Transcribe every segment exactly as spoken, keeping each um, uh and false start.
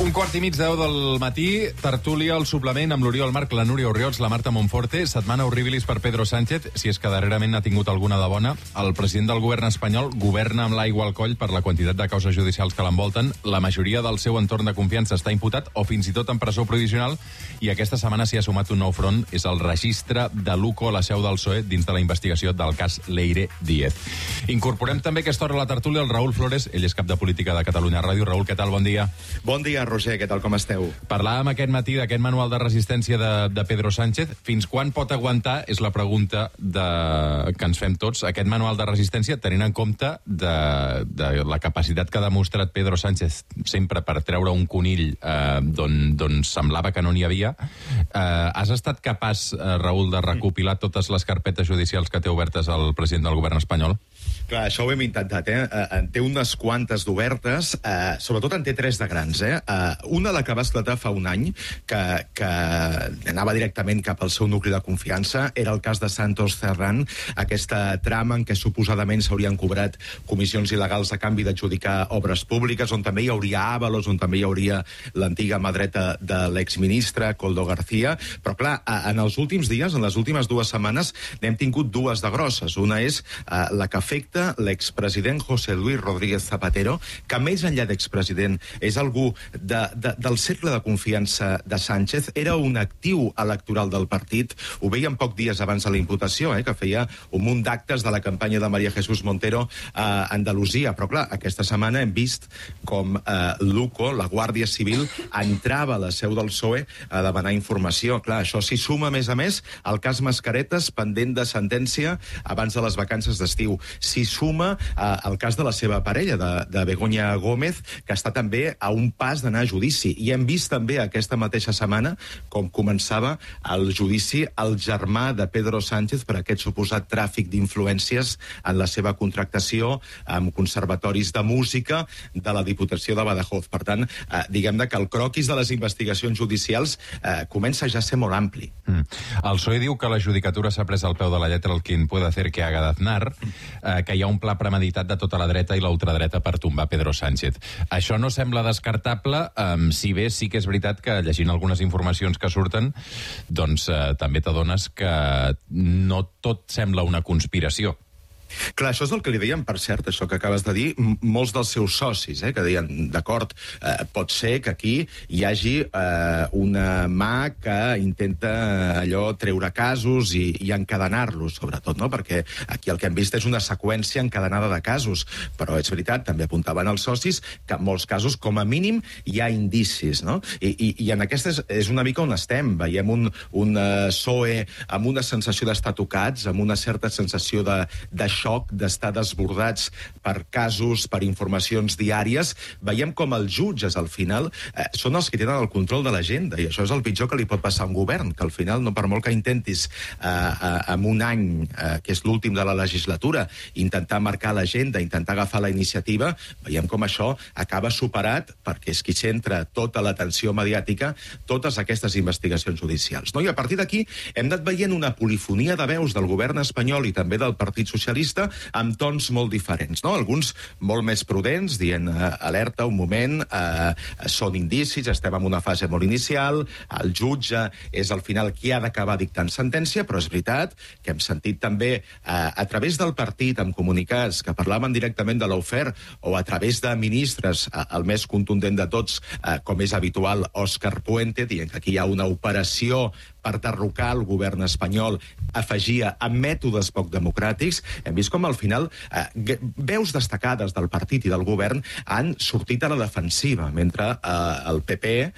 Un quart i mig deu del matí, tertúlia al suplement amb l'Oriol Marc, la Núria Orriols, la Marta Monforte. Setmana horribilis per Pedro Sánchez, si és que darrerament n'ha tingut alguna de bona. El president del govern espanyol governa amb l'aigua al coll per la quantitat de causes judicials que l'envolten. La majoria del seu entorn de confiança està imputat o fins i tot en presó provisional, i aquesta setmana s'hi ha sumat un nou front. És el registre de l'U C O a la seu del P S O E dins de la investigació del cas Leire Díez. Incorporem també aquesta hora a la tertúlia el Raül Flores, ell és cap de política de Catalunya Ràdio. Raül, què tal? Bon dia. Bon dia, Roger, què tal, com esteu? Parlàvem aquest matí d'aquest manual de resistència de, de Pedro Sánchez. Fins quan pot aguantar, és la pregunta de, que ens fem tots, aquest manual de resistència, tenint en compte de, de la capacitat que ha demostrat Pedro Sánchez sempre per treure un conill eh, d'on semblava que no n'hi havia. Eh, has estat capaç, eh, Raül, de recopilar totes les carpetes judicials que té obertes el president del govern espanyol? Clar, això ho hem intentat, eh? En té unes quantes d'obertes, eh, sobretot en té tres de grans, eh? Uh, una, la que va esclatar fa un any, que, que anava directament cap al seu nucli de confiança, era el cas de Santos Cerrán, aquesta trama en què suposadament s'haurien cobrat comissions il·legals a canvi d'adjudicar obres públiques, on també hi hauria Ábalos, on també hi hauria l'antiga mà dreta de l'exministre, Koldo García. Però clar, en els últims dies, en les últimes dues setmanes, n'hem tingut dues de grosses. Una és uh, la que afecta l'expresident José Luis Rodríguez Zapatero, que més enllà d'expresident és algú de, de, del cercle de confiança de Sánchez, era un actiu electoral del partit. Ho veiem poc dies abans de la imputació, eh, que feia un munt d'actes de la campanya de María Jesús Montero a Andalusia. Però clar, aquesta setmana hem vist com eh, l'U C O, la Guàrdia Civil, entrava a la seu del P S O E a demanar informació. Clar, això s'hi suma, a més a més, al cas Mascaretes, pendent de sentència abans de les vacances d'estiu. S'hi suma eh, el cas de la seva parella, de, de Begoña Gómez, que està també a un pas d'anar a judici. I hem vist també aquesta mateixa setmana com començava el judici al germà de Pedro Sánchez per aquest suposat tràfic d'influències en la seva contractació amb conservatoris de música de la Diputació de Badajoz. Per tant, eh, diguem-ne que el croquis de les investigacions judicials eh, comença ja a ser molt ampli. Mm. El P S O E diu que la judicatura s'ha pres al peu de la lletra el quien puede hacer que haga d'Aznar, eh, que hi ha un pla premeditat de tota la dreta i la ultradreta per tombar Pedro Sánchez. Això no sembla descartable, um, si bé sí que és veritat que llegint algunes informacions que surten, doncs eh, també t'adones que no tot sembla una conspiració. Clar, això és el que li deien, per cert, això que acabes de dir, molts dels seus socis, eh, que deien, d'acord, eh, pot ser que aquí hi hagi eh, una mà que intenta allò treure casos i, i encadenar-los, sobretot, no? Perquè aquí el que hem vist és una seqüència encadenada de casos, però és veritat, també apuntaven els socis que en molts casos, com a mínim, hi ha indicis, no? I, i, i en aquesta és, és una mica on estem, veiem un, un uh, P S O E amb una sensació d'estar tocats, amb una certa sensació de, de xoc, d'estar desbordats per casos, per informacions diàries. Veiem com els jutges, al final, eh, són els que tenen el control de l'agenda, i això és el pitjor que li pot passar a un govern, que al final, no per molt que intentis eh, eh, en un any, eh, que és l'últim de la legislatura, intentar marcar l'agenda, intentar agafar la iniciativa, veiem com això acaba superat, perquè és qui centra tota l'atenció mediàtica, totes aquestes investigacions judicials. No? I a partir d'aquí hem anat veient una polifonia de veus del govern espanyol i també del Partit Socialista amb tons molt diferents, no? Alguns molt més prudents, dient eh, alerta, un moment, eh, són indicis, estem en una fase molt inicial, el jutge és al final qui ha d'acabar dictant sentència, però és veritat que hem sentit també eh, a través del partit, amb comunicats que parlaven directament de l'Aufer, o a través de ministres, eh, el més contundent de tots, eh, com és habitual, Òscar Puente, dient que aquí hi ha una operació per derrocar el govern espanyol, afegia amb mètodes poc democràtics. Hem vist com al final eh, veus destacades del partit i del govern han sortit a la defensiva, mentre eh, el P P eh,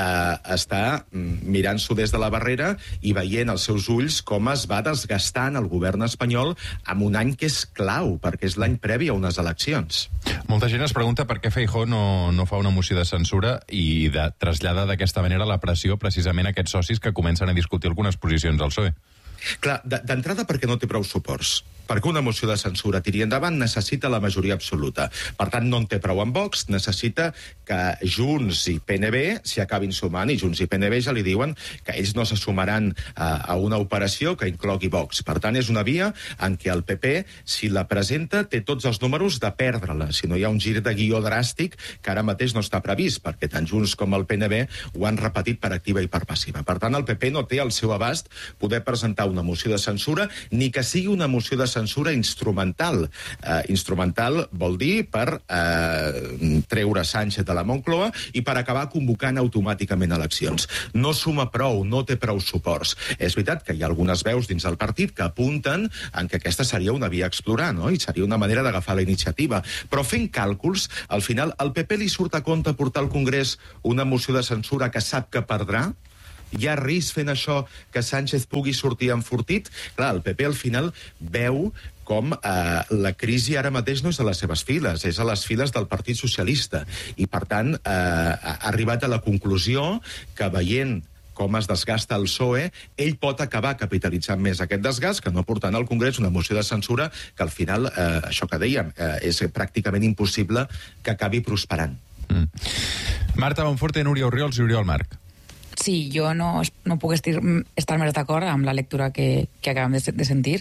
està mirant-s'ho des de la barrera i veient els seus ulls com es va desgastant el govern espanyol en un any que és clau, perquè és l'any previ a unes eleccions. Molta gent es pregunta per què Feijóo no, no fa una moció de censura i de, trasllada d'aquesta manera la pressió precisament a aquests socis que comencen a discutir algunes posicions al P S O E. Clar, d'entrada perquè no té prou suports. Perquè una moció de censura tiri endavant necessita la majoria absoluta. Per tant, no en té prou amb Vox, necessita que Junts i P N B s'hi acabin sumant, i Junts i P N B ja li diuen que ells no se sumaran a, a una operació que inclogui Vox. Per tant, és una via en què el P P, si la presenta, té tots els números de perdre-la, si no hi ha un gir de guió dràstic que ara mateix no està previst, perquè tant Junts com el P N B ho han repetit per activa i per passiva. Per tant, el P P no té al seu abast poder presentar una moció de censura, ni que sigui una moció de censura instrumental. Eh, instrumental vol dir per eh, treure Sánchez de la Moncloa i per acabar convocant automàticament eleccions. No suma prou, no té prou suports. És veritat que hi ha algunes veus dins del partit que apunten en que aquesta seria una via a explorar, no? I seria una manera d'agafar la iniciativa. Però fent càlculs, al final, al P P li surt a compte portar al Congrés una moció de censura que sap que perdrà? Hi ha risc fent això que Sánchez pugui sortir enfortit? Clar, el P P al final veu com eh, la crisi ara mateix no és a les seves files, és a les files del Partit Socialista. I, per tant, eh, ha arribat a la conclusió que veient com es desgasta el P S O E, ell pot acabar capitalitzant més aquest desgast que no portant al Congrés una moció de censura que al final, eh, això que dèiem, eh, és pràcticament impossible que acabi prosperant. Mm. Marta Monforte, Núria Orriols i Oriol March. Sí, jo no, no puc estir, estar més d'acord amb la lectura que, que acabem de, de sentir.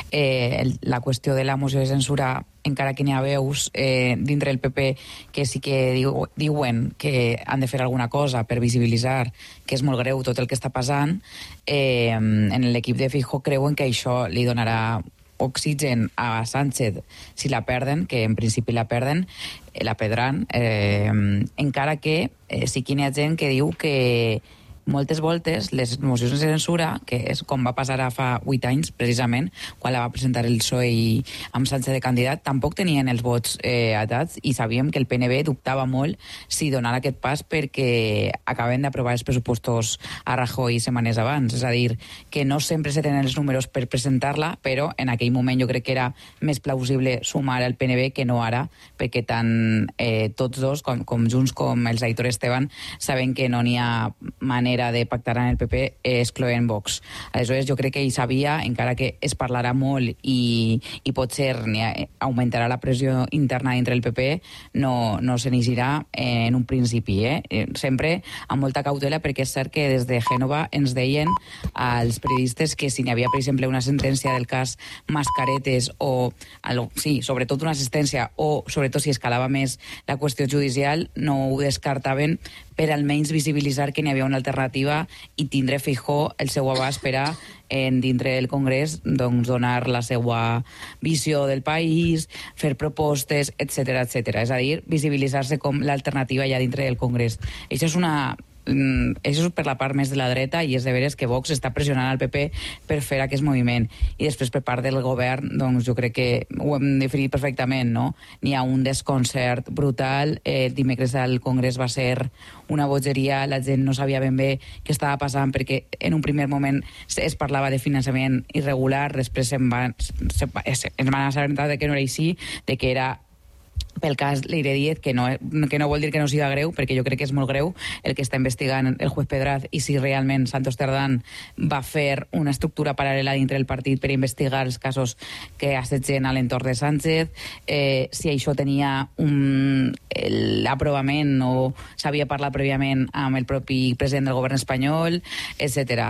Eh, el, la qüestió de la moció de censura, encara que n'hi ha veus eh, dintre del P P que sí que diu, diuen que han de fer alguna cosa per visibilitzar que és molt greu tot el que està passant, eh, en l'equip de Feijóo creuen que això li donarà oxigen a Sánchez si la perden, que en principi la perden, la perdran, eh, encara que eh, sí que hi ha gent que diu que moltes voltes les mocions de censura, que és com va passar a fa vuit anys, precisament, quan la va presentar el P S O E i amb Sánchez de candidat, tampoc tenien els vots eh, atats i sabíem que el P N B dubtava molt si donar aquest pas perquè acaben d'aprovar els pressupostos a Rajoy setmanes abans. És a dir, que no sempre se tenen els números per presentar-la, però en aquell moment jo crec que era més plausible sumar al P N B que no ara, perquè tant eh, tots dos, com, com Junts com els Aitor Esteban, saben que no n'hi ha manera de pactar en el P P excloent Vox. Aleshores, jo crec que ell sabia, encara que es parlarà molt i, i potser augmentarà la pressió interna dintre el P P, no, no se n'eixirà en un principi. Eh? Sempre amb molta cautela, perquè és cert que des de Gènova ens deien als periodistes que si n'hi havia, per exemple, una sentència del cas Mascaretes o, sí, sobretot una assistència o, sobretot, si escalava més la qüestió judicial, no ho descartaven per almenys visibilitzar que n'hi havia una alternativa i tindre Feijóo el seu abast per a en dintre del Congrés doncs, donar la seva visió del país, fer propostes, etcètera, etcètera. És a dir, visibilitzar-se com l'alternativa ja dintre del Congrés. Això és una... això és per la part més de la dreta i és de veres que Vox està pressionant al P P per fer aquest moviment. I després per part del govern, doncs jo crec que ho hem definit perfectament, no? N'hi ha un desconcert brutal. El dimecres al Congrés va ser una bogeria, la gent no sabia ben bé què estava passant perquè en un primer moment es parlava de finançament irregular, després se'n van, se, se, ens van assabentar de que no era així, de que era pel cas Leire Díez, que no, que no vol dir que no siga greu, perquè jo crec que és molt greu el que està investigant el juez Pedraz i si realment Santos Tardán va fer una estructura paral·lela dintre del partit per investigar els casos que assetgen a l'entorn de Sánchez, eh, si això tenia un, l'aprovament o s'havia parlat prèviament amb el propi president del govern espanyol, etcètera.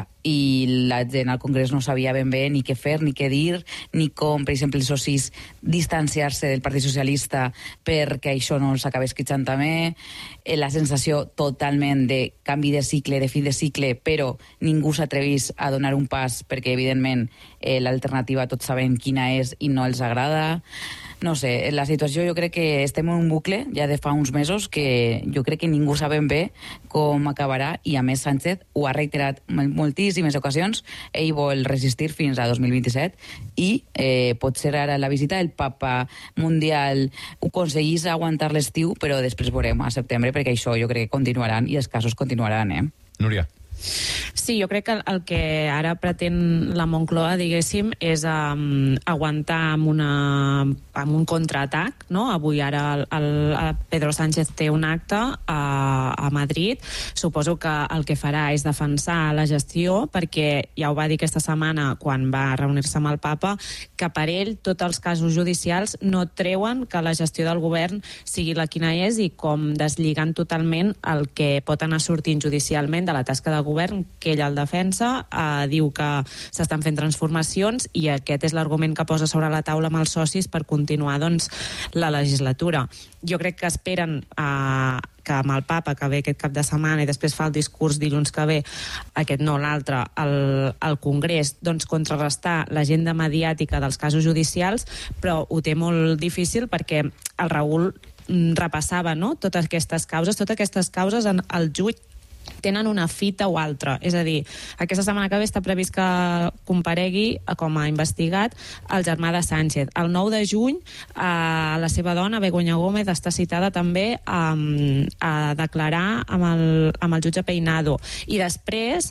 I la gent al Congrés no sabia ben bé ni què fer, ni què dir, ni com, per exemple, els socis distanciar-se del Partit Socialista perquè això no els acabés quitxant també, la sensació totalment de canvi de cicle, de fi de cicle, però ningú s'atrevís a donar un pas perquè, evidentment, eh, l'alternativa tots sabem quina és i no els agrada. No sé, la situació jo crec que estem en un bucle ja de fa uns mesos que jo crec que ningú sabem bé com acabarà i a més Sánchez ho ha reiterat moltíssimes ocasions, ell vol resistir fins a dos mil vint-i-set i eh, pot ser ara la visita del papa mundial ho aconseguís aguantar l'estiu però després veurem a setembre perquè això jo crec que continuaran i els casos continuaran, eh? Núria. Sí, jo crec que el que ara pretén la Moncloa, diguéssim, és um, aguantar amb, una, amb un contraatac, no? Avui ara el, el, el Pedro Sánchez té un acte a, a Madrid. Suposo que el que farà és defensar la gestió, perquè ja ho va dir aquesta setmana quan va reunir-se amb el Papa, que per ell tots els casos judicials no treuen que la gestió del govern sigui la quina és, i com deslligant totalment el que pot anar sortint judicialment de la tasca de govern, que ell el defensa, eh, diu que s'estan fent transformacions i aquest és l'argument que posa sobre la taula amb els socis per continuar, doncs, la legislatura. Jo crec que esperen eh, que amb el Papa, que ve aquest cap de setmana i després fa el discurs dilluns que ve, aquest no, l'altre, al, al Congrés, doncs contrarrestar l'agenda mediàtica dels casos judicials, però ho té molt difícil perquè el Raül repassava, no?, totes aquestes causes, totes aquestes causes en el jutge tenen una fita o altra. És a dir, aquesta setmana que ve està previst que comparegui com a investigat el germà de Sánchez. El nou de juny eh, la seva dona, Begoña Gómez, està citada també a, a declarar amb el, amb el jutge Peinado. I després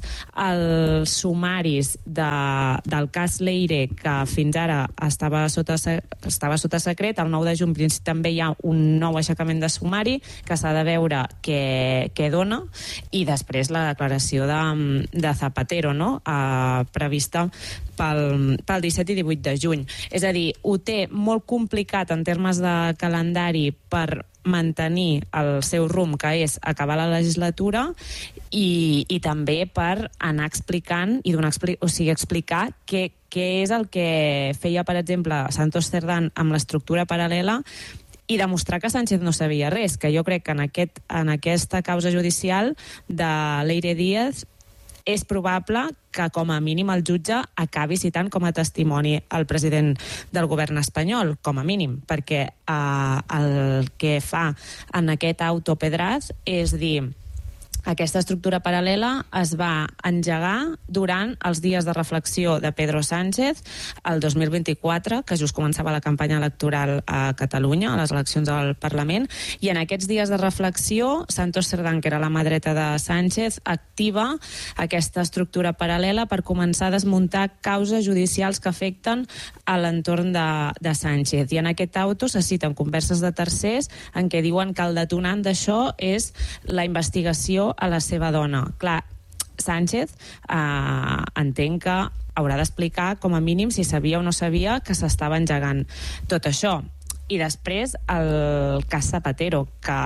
els sumaris de, del cas Leire, que fins ara estava sota, estava sota secret, el nou de juny també hi ha un nou aixecament de sumari que s'ha de veure què, què dona, i després la declaració de, de Zapatero, no?, eh, prevista pel, pel disset i divuit de juny. És a dir, ho té molt complicat en termes de calendari per mantenir el seu rumb, que és acabar la legislatura, i, i també per anar explicant i donar, o sigui, explicar què, què és el que feia, per exemple, Santos Cerdán amb l'estructura paral·lela, i demostrar que Sánchez no sabia res, que jo crec que en, aquest, en aquesta causa judicial de Leire Díaz és probable que com a mínim el jutge acabi citant com a testimoni el president del govern espanyol, com a mínim, perquè eh, el que fa en aquest auto Pedraz és dir: aquesta estructura paral·lela es va engegar durant els dies de reflexió de Pedro Sánchez el dos mil vint-i-quatre, que just començava la campanya electoral a Catalunya, a les eleccions al Parlament, i en aquests dies de reflexió, Santos Cerdán, que era la mà dreta de Sánchez, activa aquesta estructura paral·lela per començar a desmuntar causes judicials que afecten a l'entorn de, de Sánchez. I en aquest auto se citen converses de tercers en què diuen que el detonant d'això és la investigació a la seva dona. Clar, Sánchez eh, entenc que haurà d'explicar com a mínim si sabia o no sabia que s'estava engegant tot això. I després el cas Zapatero, que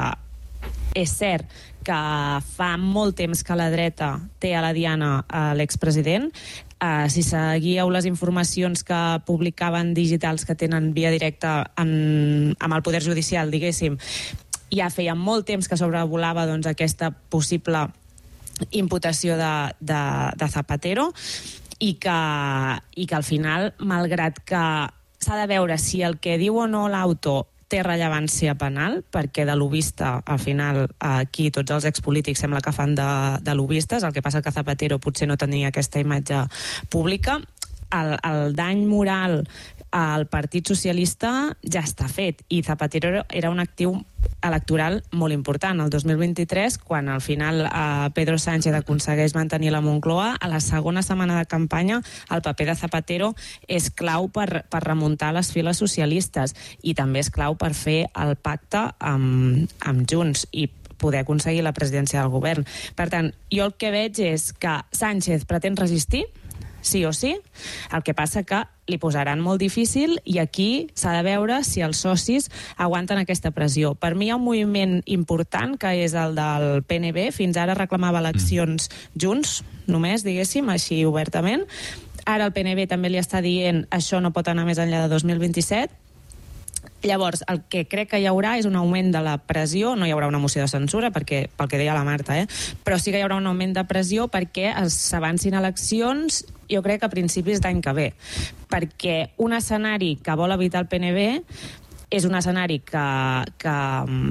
és cert que fa molt temps que la dreta té a la diana a l'expresident. Uh, si seguíeu les informacions que publicaven digitals que tenen via directa en, amb el Poder Judicial, diguéssim, ja feia molt temps que sobrevolava, doncs, aquesta possible imputació de, de, de Zapatero, i que, i que al final, malgrat que s'ha de veure si el que diu o no l'auto té rellevància penal, perquè de lobista, al final, aquí tots els expolítics sembla que fan de, de lobistes, el que passa que Zapatero potser no tenia aquesta imatge pública, el, el dany moral al Partit Socialista ja està fet, i Zapatero era un actiu electoral molt important. El dos mil vint-i-tres, quan al final eh, Pedro Sánchez aconsegueix mantenir la Moncloa, a la segona setmana de campanya el paper de Zapatero és clau per, per remuntar les files socialistes, i també és clau per fer el pacte amb, amb Junts i poder aconseguir la presidència del govern. Per tant, jo el que veig és que Sánchez pretén resistir, sí o sí, el que passa que li posaran molt difícil, i aquí s'ha de veure si els socis aguanten aquesta pressió. Per mi hi ha un moviment important, que és el del P N B. Fins ara reclamava eleccions Junts, només, diguéssim, així obertament. Ara el P N B també li està dient això no pot anar més enllà de dos mil vint-i-set. Llavors, el que crec que hi haurà és un augment de la pressió. No hi haurà una moció de censura, perquè, pel que deia la Marta, eh? Però sí que hi haurà un augment de pressió perquè s'avancin eleccions, jo crec que a principis d'any que ve. Perquè un escenari que vol evitar el P N B és un escenari que, que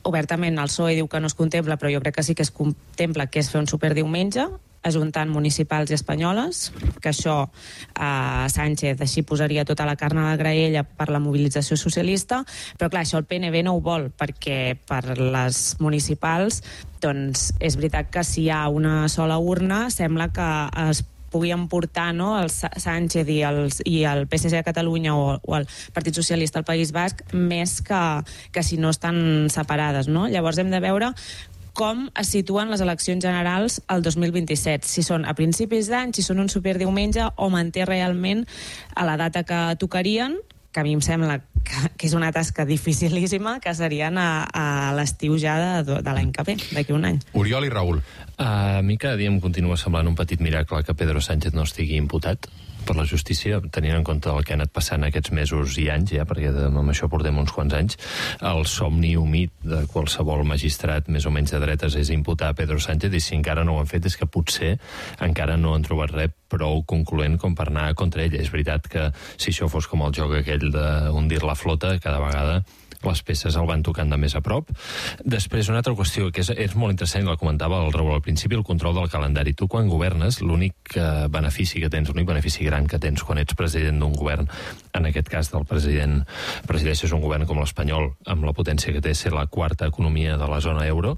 obertament el P S O E diu que no es contempla, però jo crec que sí que es contempla, que és fer un superdiumenge, ajuntant municipals i espanyoles, que això eh, Sánchez així posaria tota la carn a la graella per la mobilització socialista, però clar, això el P N V no ho vol, perquè per les municipals doncs és veritat que si hi ha una sola urna sembla que es pugui emportar, no, el Sánchez i, els, i el P S C de Catalunya o, o el Partit Socialista al País Basc més que, que si no estan separades, no? Llavors hem de veure com es situen les eleccions generals al dos mil vint-i-set, si són a principis d'any, si són un superdiumenge o manté realment a la data que tocarien, que a mi em sembla que, que és una tasca dificilíssima, que serien a, a l'estiu ja de, de l'any que ve, d'aquí un any. Oriol i Raül. A mi cada dia em continua semblant un petit miracle que Pedro Sánchez no estigui imputat per la justícia, tenint en compte el que ha anat passant aquests mesos i anys, ja, perquè de, amb això portem uns quants anys. El somni humit de qualsevol magistrat més o menys de dretes és imputar a Pedro Sánchez, i si encara no ho han fet és que potser encara no han trobat res prou concloent com per anar contra ell. És veritat que si això fos com el joc aquell d'hundir la flota, cada vegada les peces el van tocant de més a prop. Després, una altra qüestió que és, és molt interessant, la comentava el Raül al principi, el control del calendari. Tu, quan governes, l'únic eh, benefici que tens, l'únic benefici gran que tens quan ets president d'un govern, en aquest cas del president, presideixes un govern com l'espanyol, amb la potència que té ser la quarta economia de la zona euro,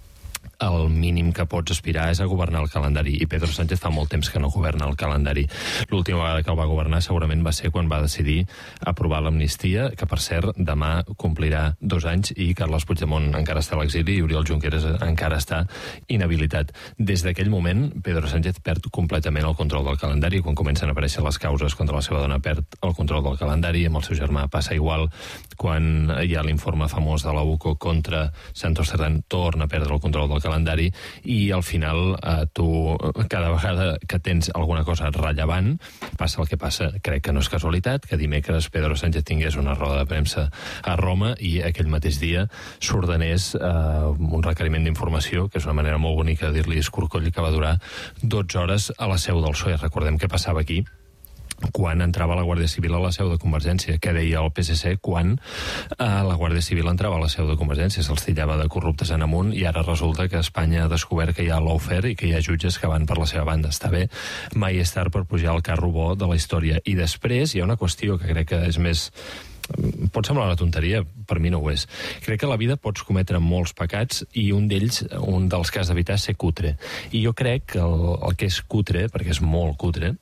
el mínim que pots aspirar és a governar el calendari, i Pedro Sánchez fa molt temps que no governa el calendari. L'última vegada que el va governar segurament va ser quan va decidir aprovar l'amnistia, que per cert demà complirà dos anys, i Carles Puigdemont encara està a l'exili i Oriol Junqueras encara està inhabilitat. Des d'aquell moment Pedro Sánchez perd completament el control del calendari. Quan comencen a aparèixer les causes contra la seva dona perd el control del calendari, amb el seu germà passa igual. Quan hi ha l'informe famós de la U C O contra Santos Cerdán, torna a perdre el control del calendari calendari, i al final eh, tu cada vegada que tens alguna cosa rellevant passa el que passa. Crec que no és casualitat que dimecres Pedro Sánchez tingués una roda de premsa a Roma i aquell mateix dia s'ordenés eh, un requeriment d'informació, que és una manera molt bonica de dir-li escorcoll, que va durar dotze hores a la seu del P S O E. Recordem què passava aquí quan entrava la Guàrdia Civil a la seu de Convergència, que deia el P S C quan eh, la Guàrdia Civil entrava a la seu de Convergència, se'ls titllava de corruptes en amunt, i ara resulta que Espanya ha descobert que hi ha lawfare i que hi ha jutges que van per la seva banda. Està bé, mai és tard per pujar al carro bo de la història. I després hi ha una qüestió que crec que és més... pot semblar una tonteria, per mi no ho és. Crec que a la vida pots cometre molts pecats i un d'ells, un dels que has d'evitar, és ser cutre. I jo crec que el, el que és cutre, perquè és molt cutre,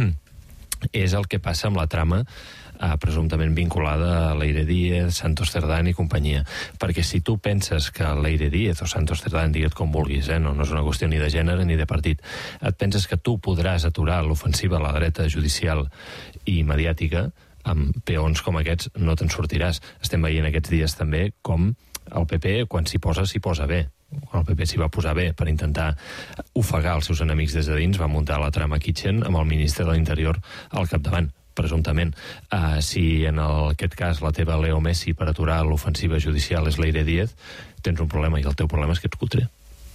és el que passa amb la trama eh, presumptament vinculada a Leire Díez, Santos Cerdán i companyia. Perquè si tu penses que Leire Díez o Santos Cerdán, digue't com vulguis, eh, no, no és una qüestió ni de gènere ni de partit, et penses que tu podràs aturar l'ofensiva a la dreta judicial i mediàtica, amb peons com aquests no te'n sortiràs. Estem veient aquests dies també com el P P, quan s'hi posa, s'hi posa bé. Quan el P P s'hi va posar bé per intentar ofegar els seus enemics des de dins, va muntar la trama Kitchen amb el ministre de l'Interior al capdavant, presumptament. Uh, si en el, aquest cas la teva Leo Messi per aturar l'ofensiva judicial és Leire Díez, tens un problema, i el teu problema és que ets cutre.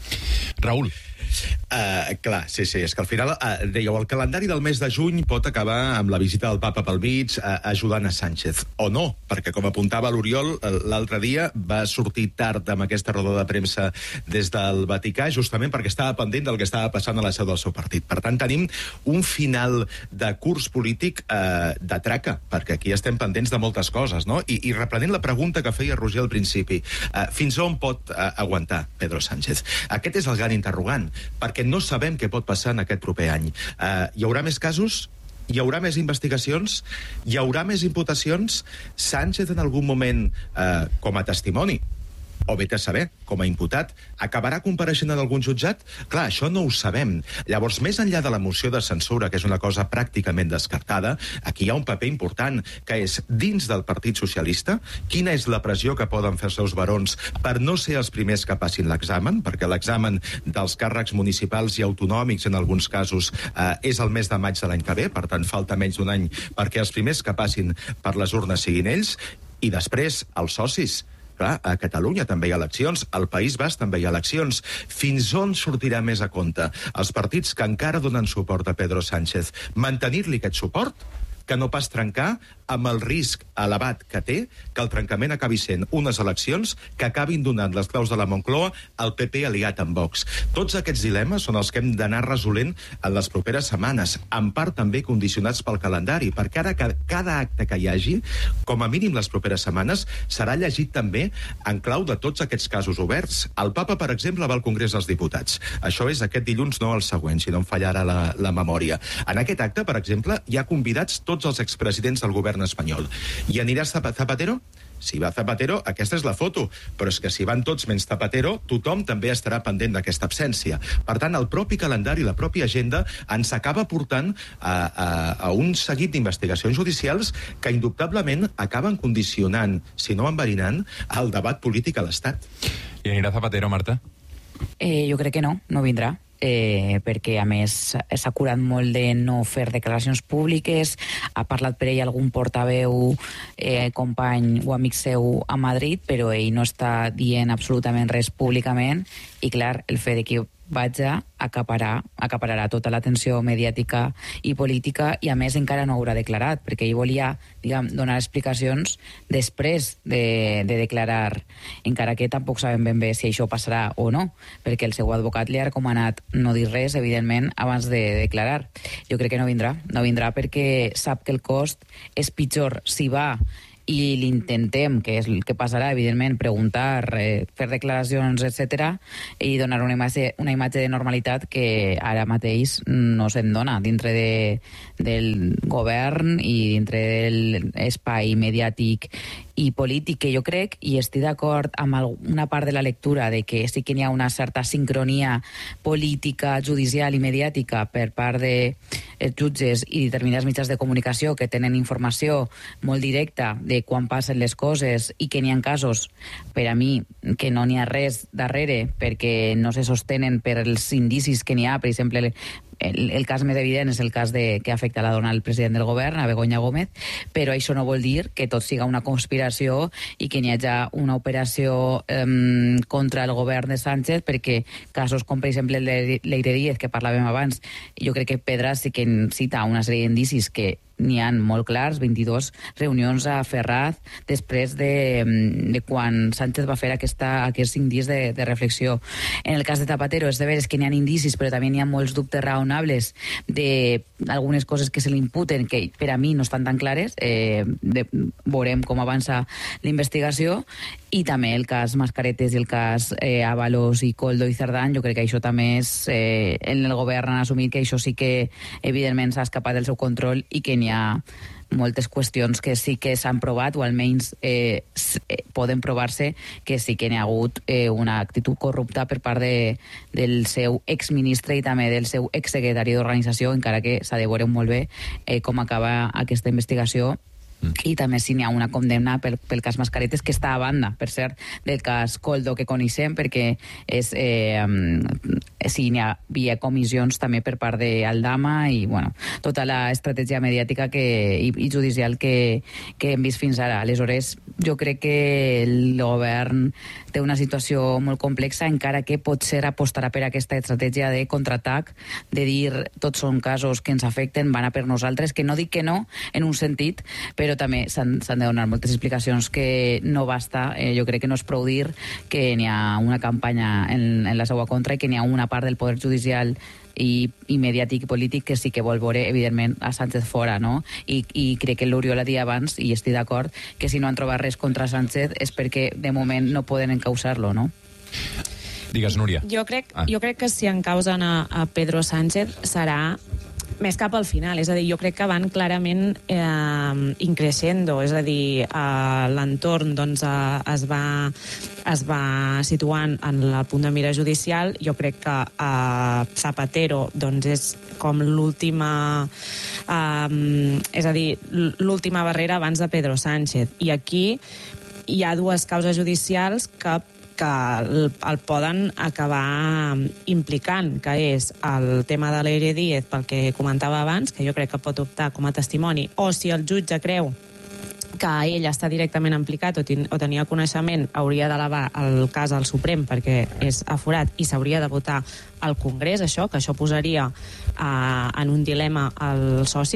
Raül. Uh, clar, sí, sí, és que al final uh, dèieu, el calendari del mes de juny pot acabar amb la visita del papa pel mig uh, ajudant a Sánchez, o no, perquè com apuntava l'Oriol l'altre dia, va sortir tard amb aquesta roda de premsa des del Vaticà, justament perquè estava pendent del que estava passant a la seu del seu partit. Per tant, tenim un final de curs polític uh, de traca, perquè aquí estem pendents de moltes coses, no? I, i reprenent la pregunta que feia Roger al principi, uh, fins on pot uh, aguantar Pedro Sánchez? Aquest és el gran interrogant, perquè no sabem què pot passar en aquest proper any. Uh, hi haurà més casos? Hi haurà més investigacions? Hi haurà més imputacions? Sánchez en algun moment, uh, com a testimoni, o vete a saber, com a imputat, acabarà compareixent en algun jutjat? Clar, això no ho sabem. Llavors, més enllà de la moció de censura, que és una cosa pràcticament descartada, aquí hi ha un paper important, que és, dins del Partit Socialista, quina és la pressió que poden fer els seus barons per no ser els primers que passin l'examen, perquè l'examen dels càrrecs municipals i autonòmics, en alguns casos, eh, és el mes de maig de l'any que ve, per tant, falta menys d'un any perquè els primers que passin per les urnes siguin ells, i després, els socis. Clar, a Catalunya també hi ha eleccions, al País Basc també hi ha eleccions. Fins on sortirà més a compte els partits que encara donen suport a Pedro Sánchez? Mantenir-li aquest suport? que no pas trencar, amb el risc elevat que té que el trencament acabi sent unes eleccions que acabin donant les claus de la Moncloa al P P aliat amb Vox. Tots aquests dilemes són els que hem d'anar resolent en les properes setmanes, en part també condicionats pel calendari, perquè ara cada, cada acte que hi hagi, com a mínim les properes setmanes, serà llegit també en clau de tots aquests casos oberts. El papa, per exemple, va al Congrés dels Diputats. Això és aquest dilluns, no el següent, si no em fallarà la, la memòria. En aquest acte, per exemple, hi ha convidats tots els expresidents del govern espanyol. I anirà Zapatero? Si va Zapatero, aquesta és la foto, però és que si van tots menys Zapatero, tothom també estarà pendent d'aquesta absència. Per tant, el propi calendari, la pròpia agenda, ens acaba portant a, a, a un seguit d'investigacions judicials que indubtablement acaben condicionant, si no enverinant, el debat polític a l'Estat. I anirà Zapatero, Marta? Eh, jo crec que no, no vindrà. Eh, perquè a més s'ha curat molt de no fer declaracions públiques, ha parlat per ell algun portaveu, eh, company o amic seu a Madrid, però ell no està dient absolutament res públicament, i clar, el fet de que vaig a acaparar, acapararà tota l'atenció mediàtica i política, i a més encara no haurà declarat, perquè ell volia, diguem, donar explicacions després de, de declarar, encara que tampoc sabem ben bé si això passarà o no, perquè el seu advocat li ha recomanat no dir res, evidentment, abans de declarar. Jo crec que no vindrà, no vindrà perquè sap que el cost és pitjor si va i l'intentem, que és el que passarà, evidentment, preguntar, eh, fer declaracions, etcètera, i donar una imatge, una imatge de normalitat que ara mateix no se'n dona dintre de, del govern i dintre de l'espai mediàtic i polític, que jo crec, i estic d'acord amb una part de la lectura de que sí que hi ha una certa sincronia política, judicial i mediàtica per part de jutges i determinats mitjans de comunicació que tenen informació molt directa de quan passen les coses, i que n'hi ha casos, per a mi, que no n'hi ha res darrere perquè no se sostenen per els indicis que n'hi ha. Per exemple, El, el cas més evident és el cas de, que afecta la dona al president del govern, a Begoña Gómez, però això no vol dir que tot siga una conspiració i que n'hi hagi una operació eh, contra el govern de Sánchez, perquè casos com, per exemple, el de Leire Díez, que parlàvem abans, jo crec que Pedra sí que cita una sèrie d'indicis que n'hi ha molt clars, vint-i-dues reunions a Ferraz després de, de quan Sánchez va fer aquesta, aquests cinc dies de, de reflexió. En el cas de Zapatero és de veres que n'hi ha indicis, però també n'hi ha molts dubtes raonables d'algunes coses que se li imputen que per a mi no estan tan clares. Eh, de, veurem com avança la investigació. I també el cas Mascaretes i el cas eh, Ábalos i Koldo i Cerdán, jo crec que això també és... Eh, en el govern han assumit que això sí que evidentment s'ha escapat del seu control i que n'hi ha moltes qüestions que sí que s'han provat, o almenys eh, poden provar-se que sí que n'hi ha hagut eh, una actitud corrupta per part de, del seu exministre i també del seu exsecretari d'organització, encara que s'ha de veure molt bé eh, com acaba aquesta investigació. Mm. I també si n'hi ha una condemna pel, pel cas Mascaretes, que està a banda, per cert, del cas Koldo que coneixem, perquè és, eh, si n'hi havia comissions també per part d'Aldama i bueno, tota l'estratègia mediàtica que, i, i judicial que, que hem vist fins ara. Aleshores, jo crec que el govern té una situació molt complexa, encara que potser apostarà per aquesta estratègia de contraatac, de dir tots són casos que ens afecten, van a per nosaltres, que no dic que no en un sentit, però però també s'han de donar moltes explicacions que no basta. Eh, jo crec que no és prou dir que n'hi ha una campanya en, en la seva contra i que n'hi ha una part del poder judicial i, i mediàtic i polític que sí que vol veure, evidentment, a Sánchez fora, no? I, i crec que l'Oriol ha dit abans, i estic d'acord, que si no han trobat res contra Sánchez és perquè de moment no poden encausar-lo, no? Digues, Núria. Jo crec, ah. jo crec que si encausen a, a Pedro Sánchez serà més cap al final, és a dir, jo crec que van clarament eh, increixendo, és a dir, eh, l'entorn doncs, eh, es, va, es va situant en el punt de mira judicial. Jo crec que eh, Zapatero doncs, és com l'última eh, és a dir, l'última barrera abans de Pedro Sánchez, i aquí hi ha dues causes judicials que que el, el poden acabar implicant, que és el tema de Leire Díez, pel que comentava abans, que jo crec que pot optar com a testimoni, o si el jutge creu que ell està directament implicat o, ten, o tenia coneixement, hauria d'elevar el cas al Suprem perquè és aforat i s'hauria de votar al Congrés, això, que això posaria eh, en un dilema als socis,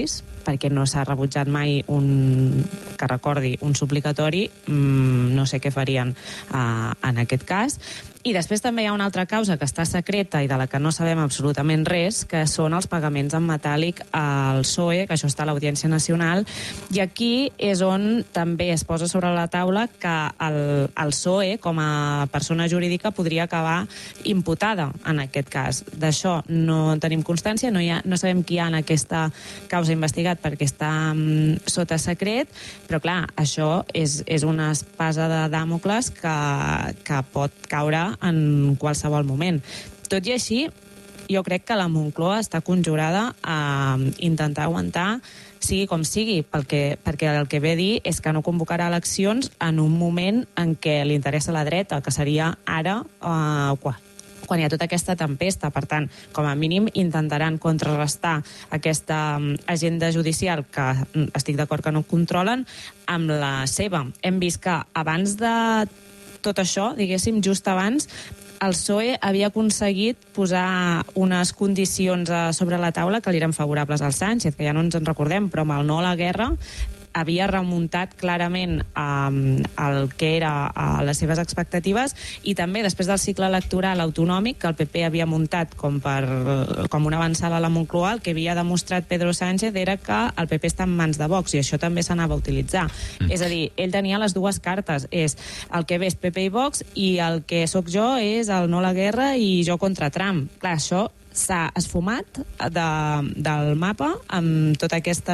perquè no s'ha rebutjat mai un, que recordi, un suplicatori, mmm, no sé què farien uh, en aquest cas. I després també hi ha una altra causa que està secreta i de la que no sabem absolutament res, que són els pagaments en metàl·lic al P S O E, que això està a l'Audiència Nacional, i aquí és on també es posa sobre la taula que el, el P S O E, com a persona jurídica, podria acabar imputada en aquest cas. D'això no tenim constància, no, hi ha, no sabem qui hi ha en aquesta causa investigat perquè està um, sota secret, però clar, això és, és una espasa de Dàmocles que, que pot caure en qualsevol moment. Tot i així, jo crec que la Moncloa està conjurada a intentar aguantar sigui com sigui, perquè, perquè el que ve a dir és que no convocarà eleccions en un moment en què li interessa la dreta, que seria ara, eh, quan, quan hi ha tota aquesta tempesta. Per tant, com a mínim intentaran contrarrestar aquesta agenda judicial, que estic d'acord que no controlen, amb la seva. Hem vist que abans de tot això, diguéssim, just abans, el P S O E havia aconseguit posar unes condicions sobre la taula que li eren favorables al Sánchez, que ja no ens en recordem, però amb el no a la guerra havia remuntat clarament um, el que era uh, les seves expectatives, i també després del cicle electoral autonòmic que el P P havia muntat com, per, com una avançada a la Moncloa, el que havia demostrat Pedro Sánchez era que el P P està en mans de Vox, i això també s'anava a utilitzar. Mm. És a dir, ell tenia les dues cartes, és el que ve és P P i Vox, i el que sóc jo és el no a la guerra i jo contra Trump. Clar, això s'ha esfumat de, del mapa amb tota aquesta